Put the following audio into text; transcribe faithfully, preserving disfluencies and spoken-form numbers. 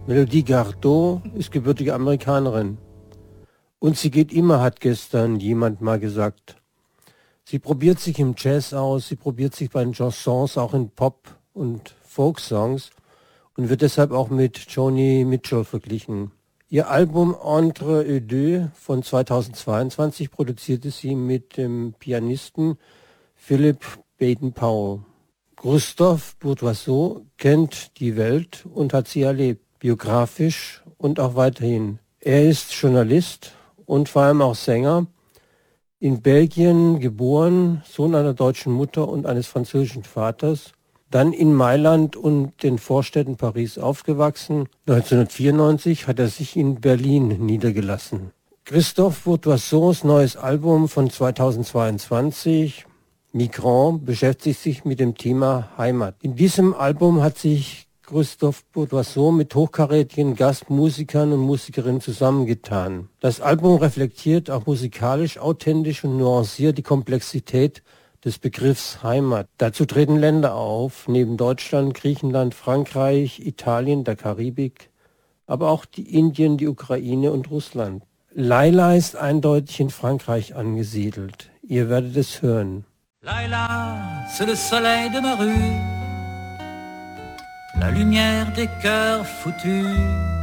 Melodie Gardot ist gebürtige Amerikanerin. Und sie geht immer, hat gestern jemand mal gesagt. Sie probiert sich im Jazz aus, sie probiert sich bei den Chansons, auch in Pop- und Folk-Songs und wird deshalb auch mit Joni Mitchell verglichen. Ihr Album Entre eux deux von zweitausendzweiundzwanzig produzierte sie mit dem Pianisten Philip Baden-Powell. Christophe Bourdoiseau kennt die Welt und hat sie erlebt, biografisch und auch weiterhin. Er ist Journalist und vor allem auch Sänger, in Belgien geboren, Sohn einer deutschen Mutter und eines französischen Vaters, dann in Mailand und den Vorstädten Paris aufgewachsen. neunzehnhundertvierundneunzig hat er sich in Berlin niedergelassen. Christophe Bourdoiseaus neues Album von zweitausendzweiundzwanzig, Migrant, beschäftigt sich mit dem Thema Heimat. In diesem Album hat sich Christophe Bourdoiseau mit hochkarätigen Gastmusikern und Musikerinnen zusammengetan. Das Album reflektiert auch musikalisch authentisch und nuanciert die Komplexität des Begriffs Heimat. Dazu treten Länder auf, neben Deutschland, Griechenland, Frankreich, Italien, der Karibik, aber auch die Indien, die Ukraine und Russland. Laila ist eindeutig in Frankreich angesiedelt. Ihr werdet es hören. Laila, c'est le soleil de ma rue, la lumière des cœurs foutus.